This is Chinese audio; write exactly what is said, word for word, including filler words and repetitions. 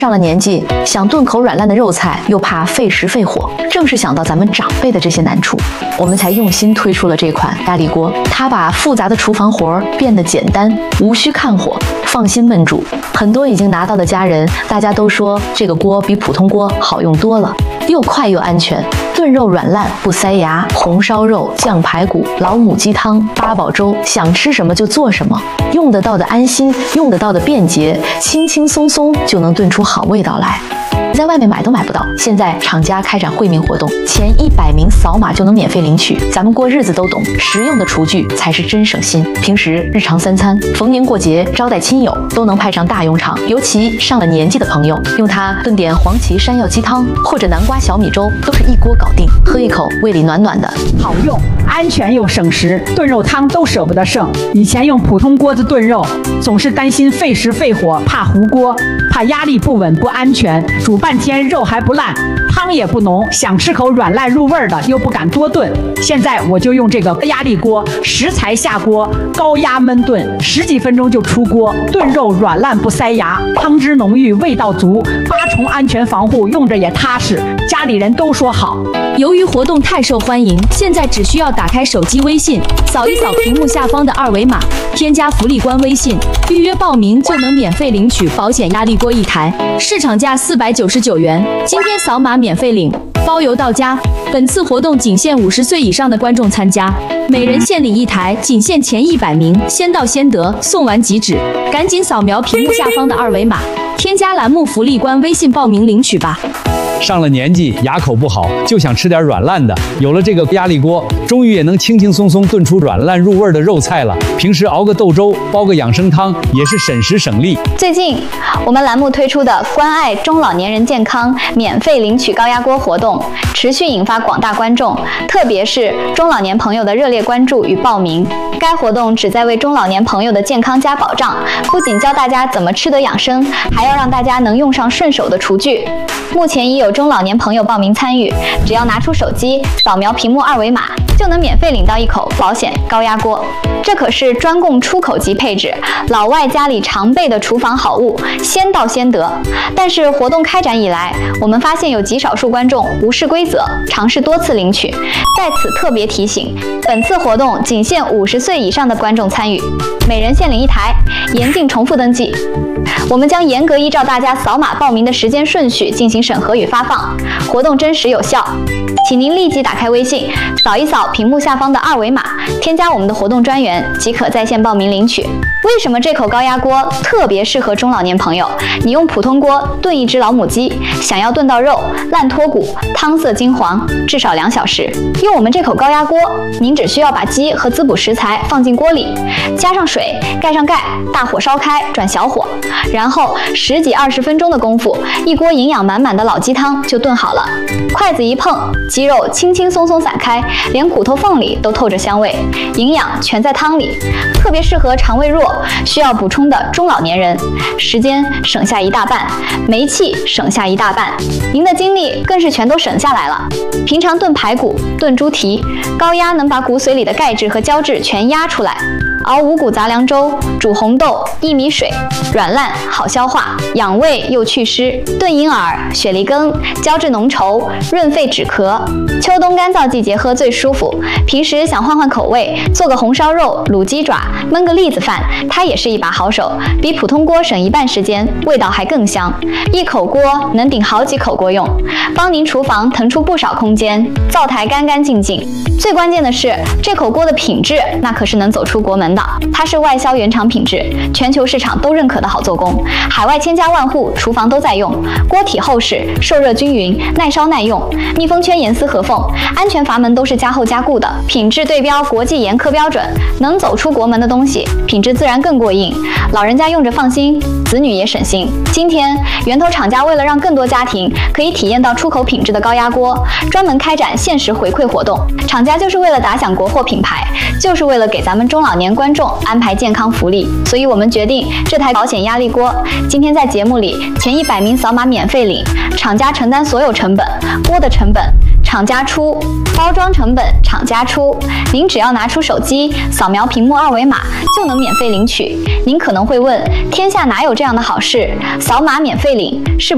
上了年纪，想炖口软烂的肉菜，又怕费时费火，正是想到咱们长辈的这些难处，我们才用心推出了这款压力锅。它把复杂的厨房活儿变得简单，无需看火，放心焖煮。很多已经拿到的家人，大家都说这个锅比普通锅好用多了，又快又安全，炖肉软烂不塞牙，红烧肉、酱排骨、老母鸡汤、八宝粥，想吃什么就做什么，用得到的安心，用得到的便捷，轻轻松松就能炖出好味道来。在外面买都买不到，现在厂家开展惠民活动，前一百名扫码就能免费领取。咱们过日子都懂，实用的厨具才是真省心。平时日常三餐、逢年过节招待亲友都能派上大用场，尤其上了年纪的朋友，用它炖点黄芪山药鸡汤或者南瓜小米粥，都是一锅搞定，喝一口胃里暖暖的。 好用、安全又省时，炖肉汤都舍不得剩。以前用普通锅子炖肉，总是担心费时费火，怕糊锅，怕压力不稳不安全，煮半天肉还不烂，汤也不浓，想吃口软烂入味的又不敢多炖。现在我就用这个压力锅，食材下锅，高压焖炖，十几分钟就出锅，炖肉软烂不塞牙，汤汁浓郁，味道足，八重安全防护，用着也踏实，家里人都说好。 由于活动太受欢迎，现在只需要打开手机微信，扫一扫屏幕下方的二维码，添加福利官微信，预约报名就能免费领取保险压力锅一台，市场价四百九十九元，今天扫码免费领，包邮到家。本次活动仅限五十岁以上的观众参加，每人限领一台，仅限前一百名，先到先得，送完即止。赶紧扫描屏幕下方的二维码，添加栏目福利官微信报名领取吧。 上了年纪，牙口不好，就想吃点软烂的。有了这个压力锅，终于也能轻轻松松炖出软烂入味的肉菜了。平时熬个豆粥，煲个养生汤，也是省时省力。 最近，我们栏目推出的关爱中老年人健康免费领取高压锅活动，持续引发广大观众，特别是中老年朋友的热烈关注与报名。该活动旨在为中老年朋友的健康加保障，不仅教大家怎么吃得养生，还要让大家能用上顺手的厨具。目前已有中老年朋友报名参与，只要拿出手机扫描屏幕二维码，就能免费领到一口保险高压锅。这可是专供出口级配置，老外家里常备的厨房好物，先到先得。但是活动开展以来，我们发现有极少数观众无视规则，尝试多次领取。在此特别提醒，本次活动仅限五十岁以上的观众参与，每人限领一台，严禁重复登记。我们将严格依照大家扫码报名的时间顺序进行审核与发放，活动真实有效。请您立即打开微信，扫一扫屏幕下方的二维码，添加我们的活动专员，即可在线报名领取。为什么这口高压锅特别适合中老年朋友？你用普通锅炖一只老母鸡，想要炖到肉烂脱骨，汤色金黄，至少两小时。用我们这口高压锅，您只需要把鸡和滋补食材放进锅里，加上水，盖上盖，大火烧开，转小火，然后十几二十分钟的功夫，一锅营养满满的老鸡汤就炖好了。筷子一碰，鸡肉轻轻松松散开，连骨头缝里都透着香味，营养全在汤里，特别适合肠胃弱、需要补充的中老年人。时间省下一大半，煤气省下一大半，您的精力更是全都省下来了。平常炖排骨、炖猪蹄，高压能把骨髓里的钙质和胶质全压出来。熬五谷杂粮粥，煮红豆、薏米水，软烂好消化，养胃又祛湿；炖银耳、雪梨羹，胶质浓稠，润肺止咳。秋冬干燥季节喝最舒服，平时想换换口味，做个红烧肉、卤鸡爪，焖个栗子饭，它也是一把好手，比普通锅省一半时间，味道还更香。一口锅能顶好几口锅用，帮您厨房腾出不少空间，灶台干干净净。最关键的是，这口锅的品质那可是能走出国门的，它是外销原厂品质，全球市场都认可的好做工，海外千家万户厨房都在用。锅体厚实，受热均匀，耐烧耐用，密封圈严丝合缝，安全阀门都是加厚加固的，品质对标国际严苛标准，能走出国门的东西，品质自然更过硬，老人家用着放心，子女也省心。今天源头厂家为了让更多家庭可以体验到出口品质的高压锅，专门开展限时回馈活动。厂家就是为了打响国货品牌，就是为了给咱们中老年观众安排健康福利，所以我们决定这台保险压力锅今天在节目里前一百名扫码免费领，厂家承担所有成本，锅的成本厂家出，包装成本厂家出，您只要拿出手机扫描屏幕二维码就能免费领取。您可能会问，天下哪有这样的好事？扫码免费领是不是